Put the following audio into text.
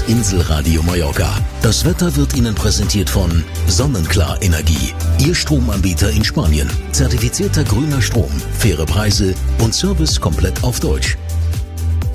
ist Inselradio Mallorca. Das Wetter wird Ihnen präsentiert von Sonnenklar Energie, Ihr Stromanbieter in Spanien. Zertifizierter grüner Strom, faire Preise und Service komplett auf Deutsch.